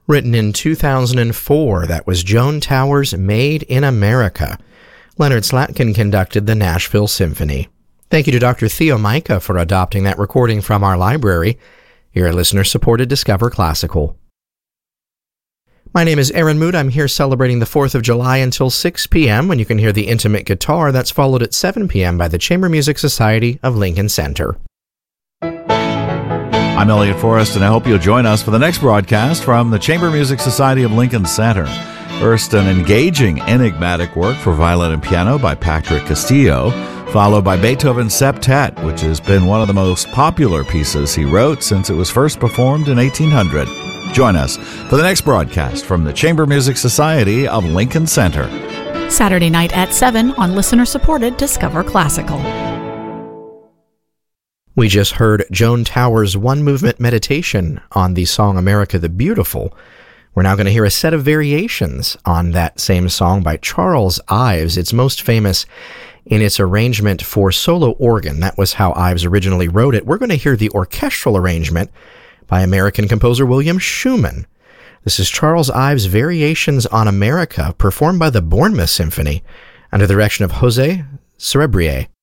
Written in 2004, that was Joan Towers' Made in America. Leonard Slatkin conducted the Nashville Symphony. Thank you to Dr. Theo Micah for adopting that recording from our library. Here at listener-supported Discover Classical. My name is Aaron Mood. I'm here celebrating the 4th of July until 6 p.m. when you can hear the intimate guitar that's followed at 7 p.m. by the Chamber Music Society of Lincoln Center. I'm Elliot Forrest, and I hope you'll join us for the next broadcast from the Chamber Music Society of Lincoln Center. First, an engaging, enigmatic work for violin and piano by Patrick Castillo, followed by Beethoven's Septet, which has been one of the most popular pieces he wrote since it was first performed in 1800. Join us for the next broadcast from the Chamber Music Society of Lincoln Center. Saturday night at 7 on listener-supported Discover Classical. We just heard Joan Towers' one-movement meditation on the song America the Beautiful. We're now going to hear a set of variations on that same song by Charles Ives. It's most famous in its arrangement for solo organ. That was how Ives originally wrote it. We're going to hear the orchestral arrangement by American composer William Schumann. This is Charles Ives' Variations on America, performed by the Bournemouth Symphony under the direction of José Cerebrier.